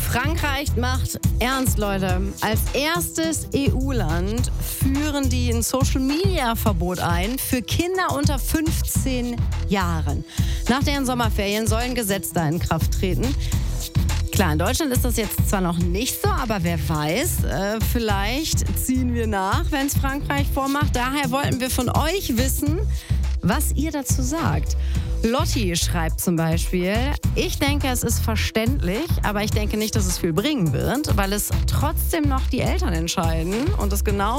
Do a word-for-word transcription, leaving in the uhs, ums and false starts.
Frankreich macht ernst, Leute. Als erstes E U-Land führen die ein Social-Media-Verbot ein für Kinder unter fünfzehn Jahren. Nach deren Sommerferien soll ein Gesetz da in Kraft treten. Klar, in Deutschland ist das jetzt zwar noch nicht so, aber wer weiß, äh, vielleicht ziehen wir nach, wenn es Frankreich vormacht. Daher wollten wir von euch wissen, was ihr dazu sagt. Lotti schreibt zum Beispiel: Ich denke, es ist verständlich, aber ich denke nicht, dass es viel bringen wird, weil es trotzdem noch die Eltern entscheiden und es genau